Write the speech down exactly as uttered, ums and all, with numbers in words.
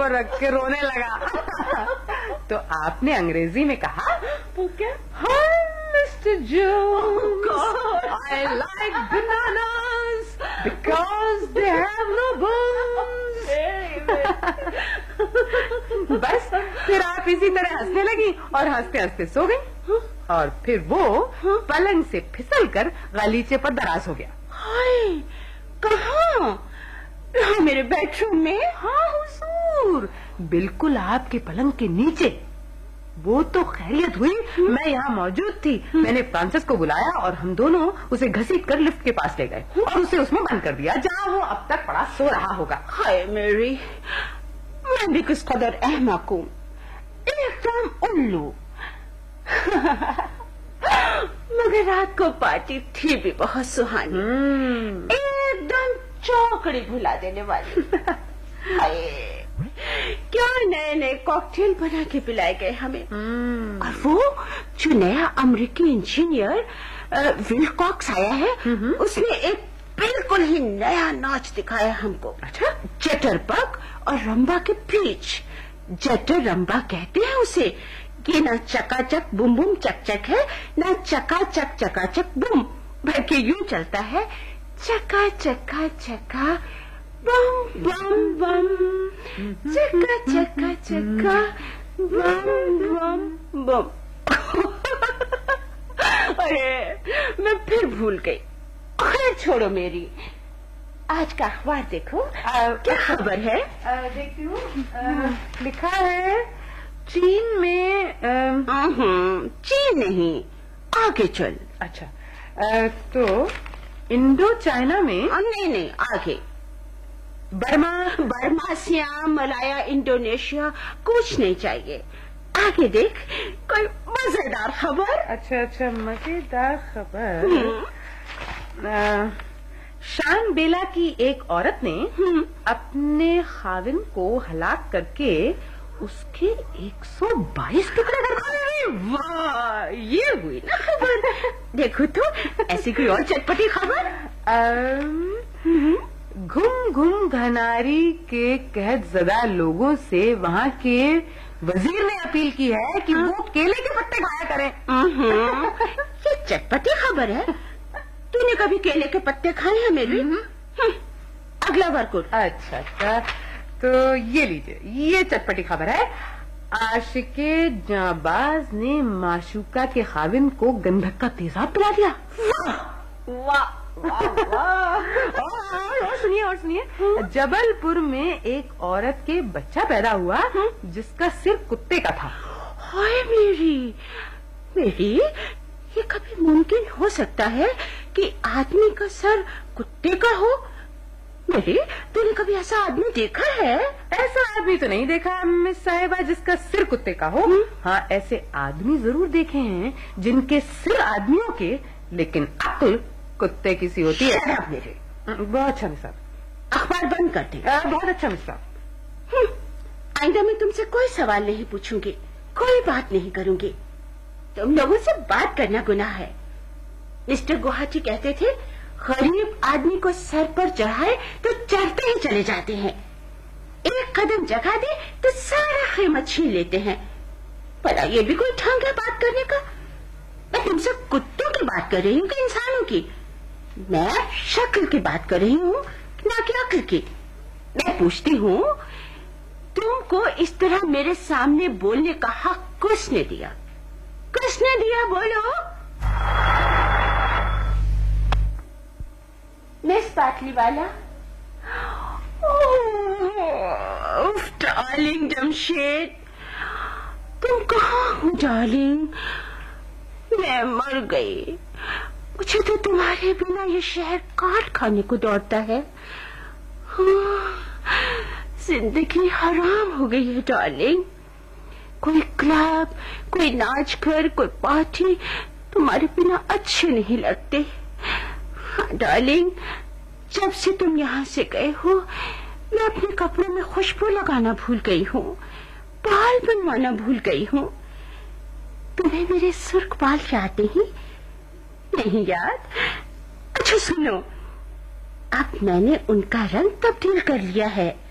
पर रख के रोने लगा। तो आपने अंग्रेजी में कहा, वो क्या? हाय mister Jones, I like bananas because they have no bones. बस फिर आप इसी तरह हंसने लगी और हंसते हंसते सो गई। और फिर वो पलंग से फिसलकर गलीचे पर दराज हो गया। हाय, कहाँ? हाँ, मेरे बेडरूम में? हाँ हुजूर, बिल्कुल आपके पलंग के नीचे। वो तो खैरियत हुई, मैं यहाँ मौजूद थी। मैंने फ्रांसिस को बुलाया और हम दोनों उसे घसीट कर लिफ्ट के पास ले गए और उसे उसमें बंद कर दिया, जहाँ वो अब तक पड़ा सो रहा होगा। हाय मेरी, मैं भी किस कदर अहमक हूँ, एकदम उल्लू। मगर रात को पार्टी थी भी बहुत सुहानी, एकदम चौकड़ी भुला देने वाली। क्या नए नए कॉकटेल बना के पिलाए गए हमें। और वो जो नया अमेरिकी इंजीनियर विलकॉक्स आया है, उसने एक बिल्कुल ही नया नाच दिखाया हमको। अच्छा, जटरबग और रंबा के बीच। जटर रंबा कहते हैं उसे। ये ना चकाचक बुम बुम चक चक है, ना चकाचक चकाचक बुम, बल्कि यूं चलता है चका चका चका बम बम बम, चका चका चका बम बम बम। अरे मैं फिर भूल गई। अरे छोड़ो मेरी, आज का अखबार देखो। आ, क्या खबर है? आ, देखती हूँ। लिखा है चीन में। आ, चीन नहीं, आगे चल। अच्छा, आ, तो इंडो चाइना में। नहीं नहीं, आगे। Burma, Burma, SIAM, Malaya, Indonesia, कुछ नहीं चाहिए। आगे देख, कोई मजेदार खबर। अच्छा अच्छा, मजेदार खबर। शान बेला की एक औरत ने अपने खाविन को हलाक करके उसके एक सौ बाईस टुकड़े कर दिए। वाह, ये हुई ना खबर। देखो तो, ऐसी कोई और चटपटी खबर। घुम घुम घनारी के कहत ज़दा लोगों से वहाँ के वजीर ने अपील की है कि वो केले के पत्ते खाया करें। ये चटपटी खबर है। तूने कभी केले के पत्ते खाए हैं मेरी? अगला बार। अच्छा अच्छा, तो ये लीजिए, ये चटपटी खबर है। आशिके जाबाज ने माशूका के खाविन को गंधक का तेजाब पिला दिया। वाह वाह वाह। और सुनिए और सुनिए, जबलपुर में एक औरत के बच्चा पैदा हुआ जिसका सिर कुत्ते का था। हाय मेरी मेरी, ये कभी मुमकिन हो सकता है कि आदमी का सर कुत्ते का हो? मेरी, तूने कभी ऐसा आदमी देखा है? ऐसा आदमी तो नहीं देखा मिस साहिबा जिसका सिर कुत्ते का हो। हाँ, ऐसे आदमी जरूर देखे हैं जिनके सिर आदमियों के लेकिन अक्ल कुत्ते की सी होती है। मेरे बहुत अच्छा मिस साहब, अखबार बंद कर दे। बहुत अच्छा मिस साहब। आइंदा मैं तुमसे कोई सवाल नहीं पूछूंगी, कोई बात नहीं करूंगी। तुम लोगों से बात करना गुनाह है। मिस्टर गुवाहाटी कहते थे, गरीब आदमी को सर पर चढ़ाए तो चढ़ते ही चले जाते हैं, एक कदम जगा दे तो सारा कीमत छीन लेते हैं। भला ये भी कोई ढंग है बात करने का? मैं तुमसे कुत्तों की बात कर रही हूँ कि इंसानों की? मैं शक्ल की बात कर रही हूँ, ना कि अक्ल की। मैं पूछती हूँ, तुमको इस तरह मेरे सामने बोलने का हक किसने दिया? किसने दिया, बोलो? मिस पाटलीवाला। ओह डार्लिंग जमशेद, तुम कहाँ हो डार्लिंग? मैं मर गई। मुझे तो तुम्हारे बिना ये शहर काट खाने को दौड़ता है। जिंदगी हराम हो गई है डार्लिंग। कोई क्लब, कोई नाच घर, कोई पार्टी तुम्हारे बिना अच्छे नहीं लगते। हाँ डार्लिंग, जब से तुम यहाँ से गए हो, मैं अपने कपड़ों में खुशबू लगाना भूल गई हूँ, बाल बनवाना भूल गई हूँ। तुम्हें मेरे सुर्ख बाल याद नहीं? नहीं याद? अच्छा सुनो, अब मैंने उनका रंग तब्दील कर लिया है।